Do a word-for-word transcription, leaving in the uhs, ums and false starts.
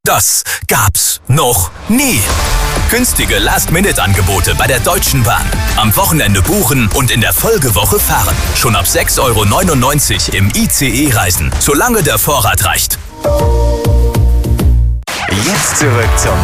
Das gab's noch nie. Günstige Last-Minute-Angebote bei der Deutschen Bahn. Am Wochenende buchen und in der Folgewoche fahren. Schon ab sechs Euro neunundneunzig im I C E reisen, solange der Vorrat reicht. Jetzt zurück zum